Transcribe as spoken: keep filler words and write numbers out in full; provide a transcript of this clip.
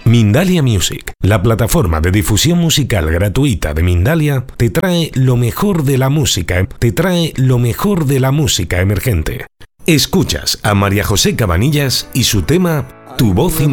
Mindalia Music, la plataforma de difusión musical gratuita de Mindalia, te trae lo mejor de la música, te trae lo mejor de la música emergente. Escuchas a María José Cabanillas y su tema Tu voz